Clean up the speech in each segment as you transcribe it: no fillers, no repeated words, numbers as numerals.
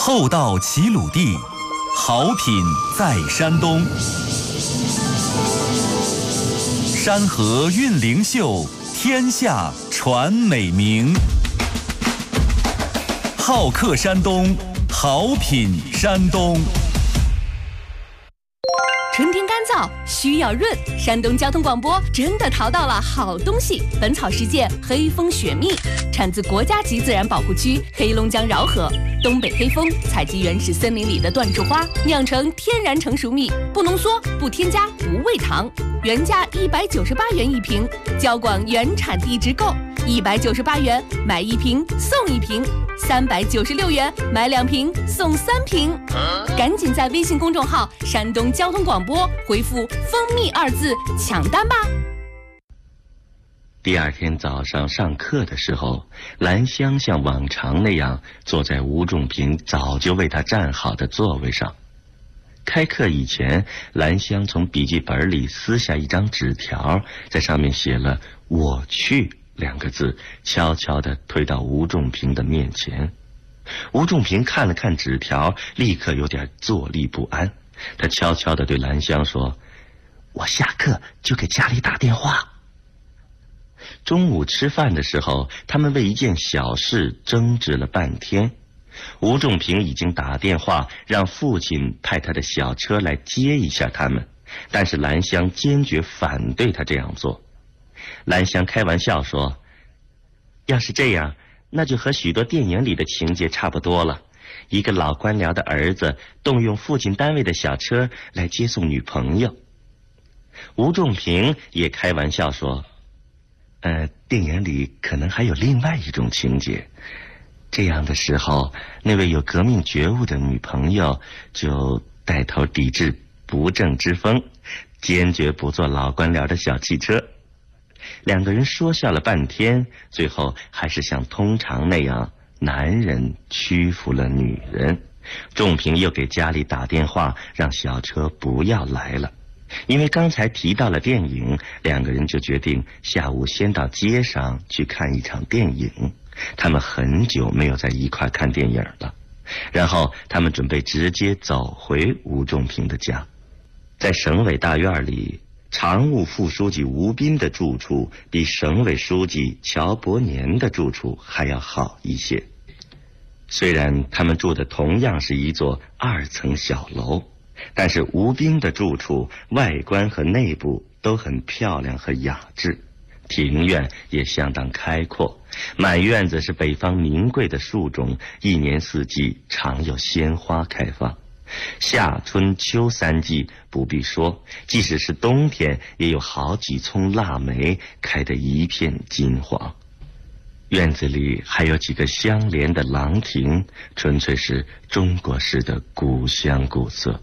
厚道齐鲁地，好品在山东。山河韵灵秀，天下传美名。好客山东，好品山东。 春天干燥需要润，山东交通广播真的淘到了好东西。本草实践黑蜂雪蜜，产自国家级自然保护区黑龙江饶河，东北黑蜂采集原始森林里的椴树花，酿成天然成熟蜜，不浓缩，不添加，不喂糖，原价198元一瓶，交广原产地直购，198元买1瓶送1瓶，396元买2瓶送3瓶。赶紧在微信公众号山东交通广播回复蜂蜜2字抢单吧。 第二天早上上课的时候，兰香像往常那样坐在吴仲平早就为他站好的座位上。开课以前，兰香从笔记本里撕下一张纸条，在上面写了“我去”2个字，悄悄地推到吴仲平的面前。吴仲平看了看纸条，立刻有点坐立不安。他悄悄地对兰香说：“我下课就给家里打电话。”中午吃饭的时候，他们为一件小事争执了半天。吴仲平已经打电话让父亲派他的小车来接一下他们，但是兰香坚决反对他这样做。兰香开玩笑说：“要是这样，那就和许多电影里的情节差不多了。一个老官僚的儿子动用父亲单位的小车来接送女朋友。”吴仲平也开玩笑说：“电影里可能还有另外一种情节。这样的时候，那位有革命觉悟的女朋友就带头抵制不正之风，坚决不坐老官僚的小汽车。”2个人说笑了半天，最后还是像通常那样，男人屈服了女人。仲平又给家里打电话，让小车不要来了。因为刚才提到了电影，2个人就决定下午先到街上去看一场电影。他们很久没有在一块看电影了。然后他们准备直接走回吴仲平的家。在省委大院里，常务副书记吴斌的住处比省委书记乔伯年的住处还要好一些。虽然他们住的同样是一座2层小楼，但是吴斌的住处外观和内部都很漂亮和雅致，庭院也相当开阔，满院子是北方名贵的树种，一年4季常有鲜花开放。夏春秋3季不必说，即使是冬天也有好几丛腊梅开得一片金黄。院子里还有几个相连的廊亭，纯粹是中国式的古香古色。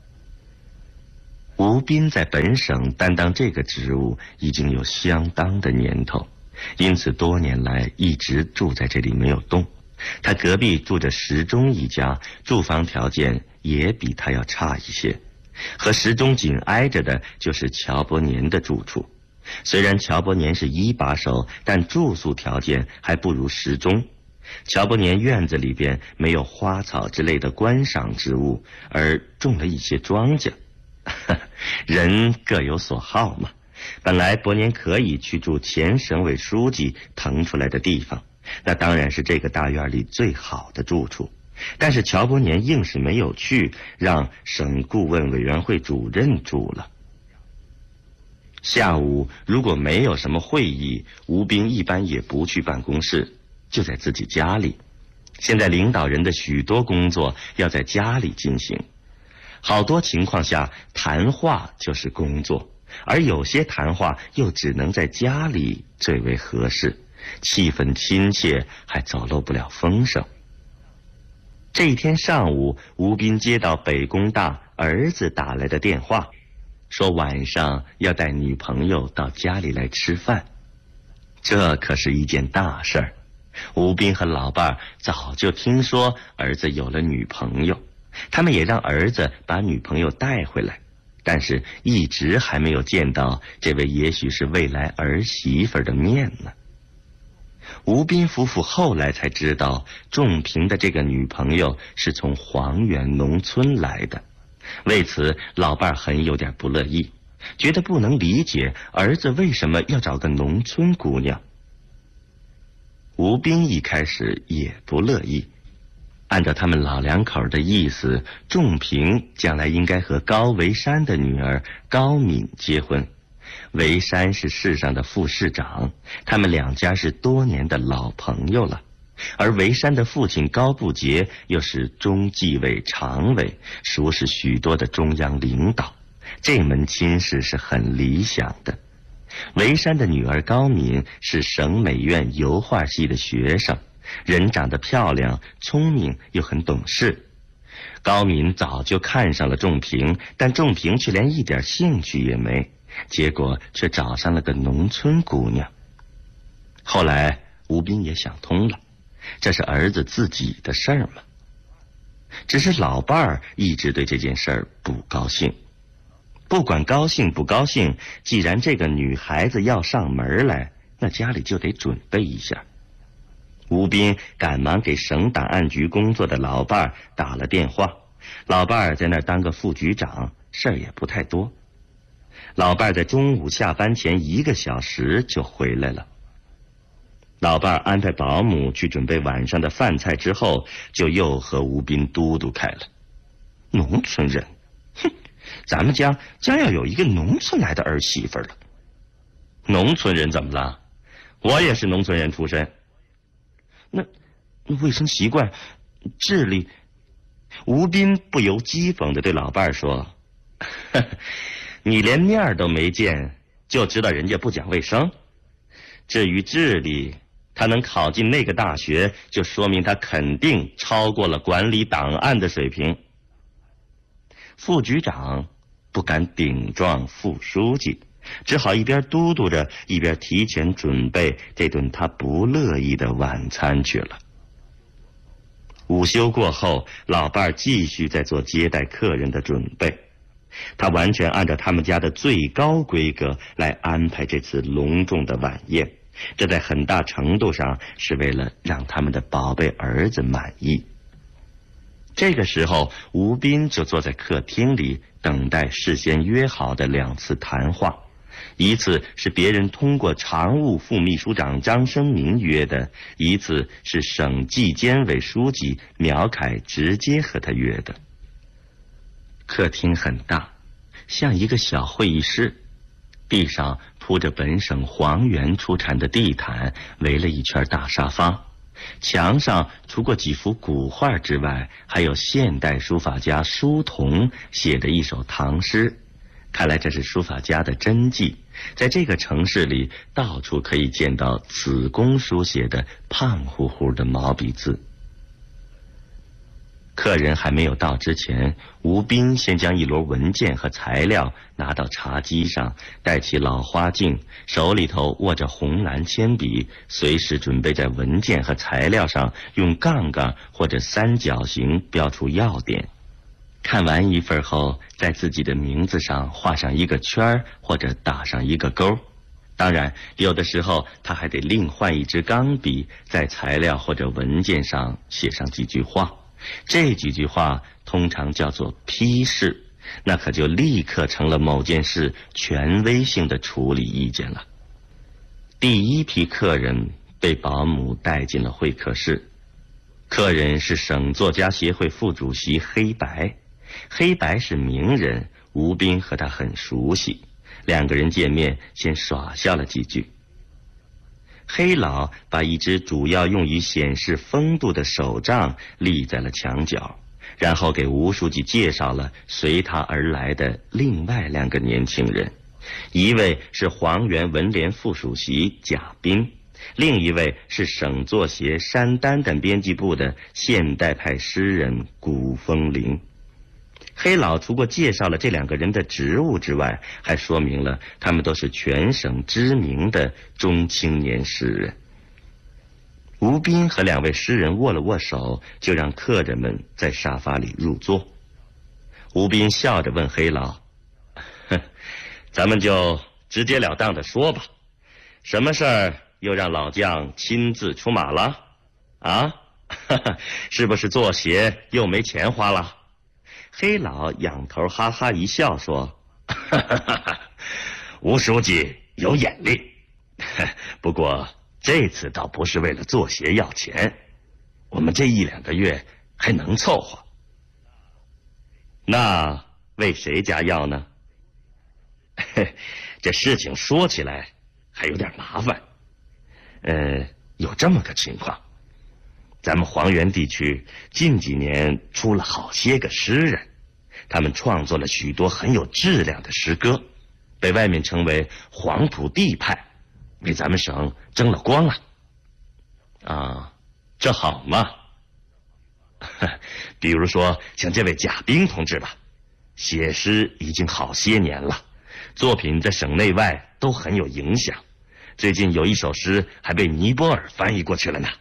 吴斌在本省担当这个职务已经有相当的年头，因此多年来一直住在这里没有动。他隔壁住着石钟一家，住房条件也比他要差一些。和石钟紧挨着的就是乔伯年的住处。虽然乔伯年是一把手，但住宿条件还不如石钟。乔伯年院子里边没有花草之类的观赏植物，而种了一些庄稼。人各有所好嘛。本来伯年可以去住前省委书记腾出来的地方，那当然是这个大院里最好的住处。但是乔伯年硬是没有去，让省顾问委员会主任住了。下午如果没有什么会议，吴斌一般也不去办公室，就在自己家里。现在领导人的许多工作要在家里进行，好多情况下谈话就是工作，而有些谈话又只能在家里最为合适，气氛亲切，还走漏不了风声。这一天上午，吴斌接到北工大儿子打来的电话，说晚上要带女朋友到家里来吃饭。这可是一件大事儿。吴斌和老伴儿早就听说儿子有了女朋友，他们也让儿子把女朋友带回来，但是一直还没有见到这位也许是未来儿媳妇的面呢。 吴斌夫妇后来才知道，仲平的这个女朋友是从黄原农村来的，为此老伴儿很有点不乐意，觉得不能理解儿子为什么要找个农村姑娘。吴斌一开始也不乐意，按照他们老两口的意思，仲平将来应该和高维山的女儿高敏结婚。维山是市上的副市长，他们两家是多年的老朋友了。而维山的父亲高步杰又是中纪委常委，熟识许多的中央领导，这门亲事是很理想的。维山的女儿高敏是省美院油画系的学生，人长得漂亮，聪明又很懂事。高敏早就看上了仲平，但仲平却连一点兴趣也没，结果却找上了个农村姑娘。后来吴斌也想通了，这是儿子自己的事儿嘛。只是老伴儿一直对这件事儿不高兴。不管高兴不高兴，既然这个女孩子要上门来，那家里就得准备一下。吴斌赶忙给省档案局工作的老伴儿打了电话，老伴儿在那儿当个副局长，事儿也不太多。老伴儿在中午下班前1个小时就回来了。老伴儿安排保姆去准备晚上的饭菜之后，就又和吴斌嘟嘟开了。农村人，哼，咱们家将要有一个农村来的儿媳妇了。农村人怎么了？我也是农村人出身。那卫生习惯、智力，吴斌不由讥讽地对老伴儿说：“呵呵，你连面都没见，就知道人家不讲卫生。至于智力，他能考进那个大学，就说明他肯定超过了管理档案的水平。”副局长不敢顶撞副书记，只好一边嘟嘟着，一边提前准备这顿他不乐意的晚餐去了。午休过后，老伴儿继续在做接待客人的准备。他完全按照他们家的最高规格来安排这次隆重的晚宴，这在很大程度上是为了让他们的宝贝儿子满意。这个时候，吴斌就坐在客厅里等待事先约好的2次谈话，一次是别人通过常务副秘书长张生民约的，一次是省纪监委书记苗凯直接和他约的。客厅很大，像一个小会议室，地上铺着本省黄原出产的地毯，围了一圈大沙发，墙上除过几幅古画之外，还有现代书法家舒同写的一首唐诗，看来这是书法家的真迹，在这个城市里到处可以见到此公书写的胖乎乎的毛笔字。客人还没有到之前，吴斌先将一摞文件和材料拿到茶几上，戴起老花镜，手里头握着红蓝铅笔，随时准备在文件和材料上用杠杠或者三角形标出要点。看完一份后，在自己的名字上画上一个圈或者打上一个勾。当然，有的时候他还得另换一支钢笔，在材料或者文件上写上几句话。这几句话通常叫做批示，那可就立刻成了某件事权威性的处理意见了。第一批客人被保姆带进了会客室，客人是省作家协会副主席黑白。黑白是名人，吴斌和他很熟悉，2个人见面先耍笑了几句。黑老把一只主要用于显示风度的手杖立在了墙角，然后给吴书记介绍了随他而来的另外2个年轻人，一位是黄原文联副主席贾斌，另一位是省作协山丹丹编辑部的现代派诗人古风铃。黑老除过介绍了这2个人的职务之外，还说明了他们都是全省知名的中青年诗人。吴斌和2位诗人握了握手，就让客人们在沙发里入座。吴斌笑着问黑老：“咱们就直截了当的说吧，什么事儿又让老将亲自出马了？啊，是不是做鞋又没钱花了？黑老仰头哈哈一笑说：“吴书记有眼力，不过这次倒不是为了做鞋要钱，我们这1-2个月还能凑合。那为谁家要呢？这事情说起来还有点麻烦。有这么个情况，咱们黄原地区近几年出了好些个诗人，他们创作了许多很有质量的诗歌，被外面称为黄土地派，为咱们省争了光了。啊，这好吗？比如说像这位贾冰同志吧，写诗已经好些年了，作品在省内外都很有影响，最近有一首诗还被尼泊尔翻译过去了呢。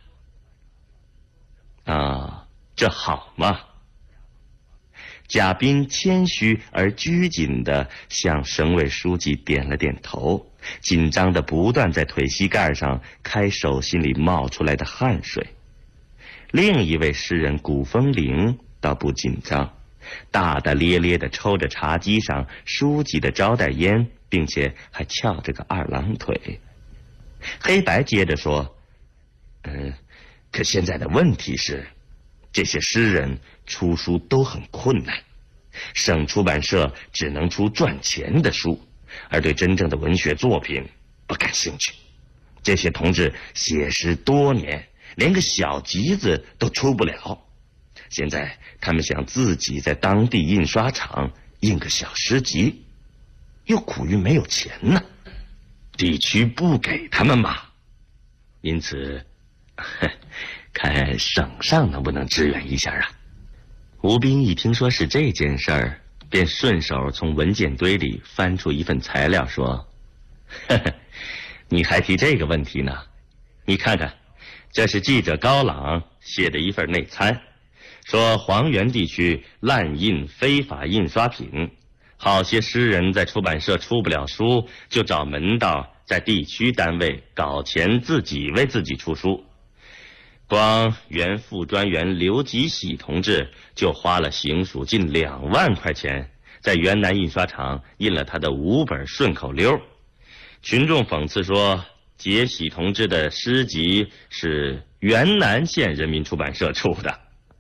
啊，这好吗？贾冰谦虚而拘谨地向省委书记点了点头，紧张地不断在腿膝盖上开手心里冒出来的汗水。另一位诗人古风铃倒不紧张，大大咧咧地抽着茶几上书记的招待烟，并且还翘着个2郎腿。黑白接着说：“可现在的问题是，这些诗人出书都很困难，省出版社只能出赚钱的书，而对真正的文学作品不感兴趣。这些同志写诗多年，连个小集子都出不了。现在他们想自己在当地印刷厂印个小诗集，又苦于没有钱呢，地区不给他们嘛。因此，看省上能不能支援一下啊。”吴斌一听说是这件事儿，便顺手从文件堆里翻出一份材料说：“你还提这个问题呢？你看看，这是记者高朗写的一份内参，说黄原地区滥印非法印刷品，好些诗人在出版社出不了书，就找门道在地区单位搞钱，自己为自己出书。光原副专员刘吉喜同志就花了行署近2万块钱，在原南印刷厂印了他的5本顺口溜。群众讽刺说，杰喜同志的诗集是原南县人民出版社出的。”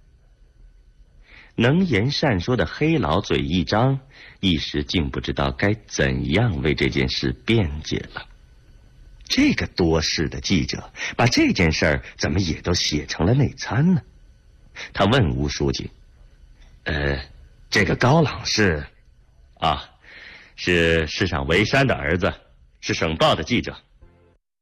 能言善说的黑老嘴一张，一时竟不知道该怎样为这件事辩解了。这个多事的记者把这件事儿怎么也都写成了内参呢？他问吴书记：“这个高朗是？”“啊，是市长维山的儿子，是省报的记者。”